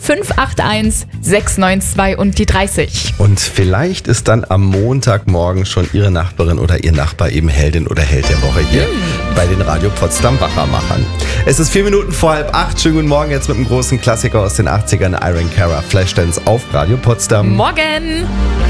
581 692 und die 30. Und vielleicht ist dann am Montagmorgen schon Ihre Nachbarin oder Ihr Nachbar eben Heldin oder Held der Woche hier bei den Radio Potsdam Wachermachern. Es ist 4 Minuten vor 7:30. Schönen guten Morgen jetzt mit einem großen Klassiker aus den 80ern, Irene Cara, Flashdance auf Radio Potsdam. Morgen!